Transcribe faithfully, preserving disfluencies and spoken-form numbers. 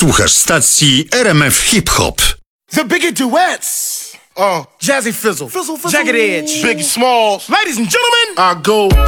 Słuchasz stacji R M F Hip Hop. The Biggie Duets. Uh, Jazzy Fizzle. Fizzle, Fizzle. Jagged Edge. Biggie Smalls. Ladies and gentlemen, I go.